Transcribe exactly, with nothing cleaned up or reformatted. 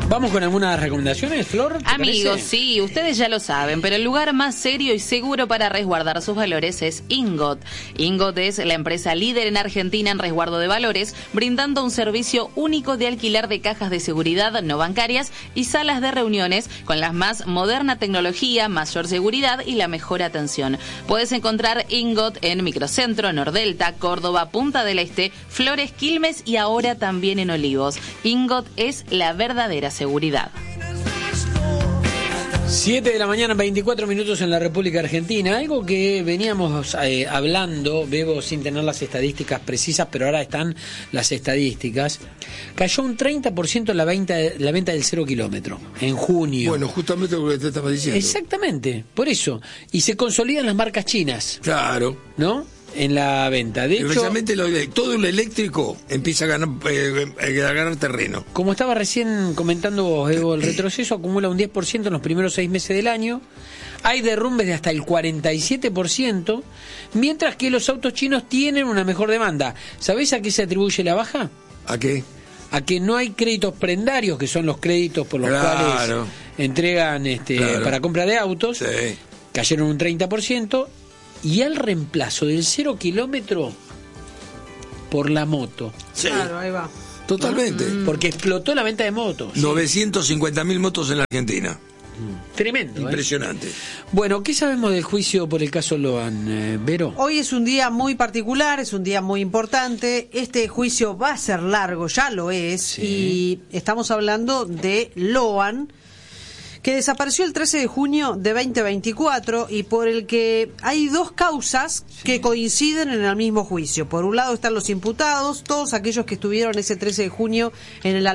¿Vamos con algunas recomendaciones, Flor? Amigos, sí, ustedes ya lo saben, pero el lugar más serio y seguro para resguardar sus valores es Ingot. Ingot es la empresa líder en Argentina en resguardo de valores, brindando un servicio único de alquiler de cajas de seguridad no bancarias y salas de reuniones con la más moderna tecnología, mayor seguridad y la mejor atención. Puedes encontrar Ingot en Microcentro, Nordelta, Córdoba, Punta del Este, Flores, Quilmes y ahora también en Olivos. Ingot es la verdadera seguridad. siete de la mañana, veinticuatro minutos en la República Argentina. Algo que veníamos eh, hablando, Bebo, sin tener las estadísticas precisas, pero ahora están las estadísticas. Cayó un treinta por ciento la venta, la venta del cero kilómetro en junio. Bueno, justamente lo que te estaba diciendo. Exactamente, por eso. Y se consolidan las marcas chinas. Claro. ¿No? En la venta. De hecho, lo, todo lo eléctrico empieza a ganar, eh, a ganar terreno. Como estaba recién comentando vos, Evo, el retroceso acumula un diez por ciento en los primeros seis meses del año. Hay derrumbes de hasta el cuarenta y siete por ciento, mientras que los autos chinos tienen una mejor demanda. ¿Sabés a qué se atribuye la baja? ¿A qué? A que no hay créditos prendarios, que son los créditos por los claro. cuales entregan este claro. para compra de autos. Sí. Cayeron un treinta por ciento. Y al reemplazo del cero kilómetro por la moto. Sí. Claro, ahí va. Totalmente. Porque explotó la venta de motos. novecientos cincuenta mil motos en la Argentina. Tremendo. Impresionante. ¿eh? Bueno, ¿qué sabemos del juicio por el caso Loan, eh, Vero? Hoy es un día muy particular, es un día muy importante. Este juicio va a ser largo, ya lo es. Sí. Y estamos hablando de Loan, que desapareció el trece de junio de veinte veinticuatro y por el que hay dos causas sí. que coinciden en el mismo juicio. Por un lado están los imputados, todos aquellos que estuvieron ese trece de junio en el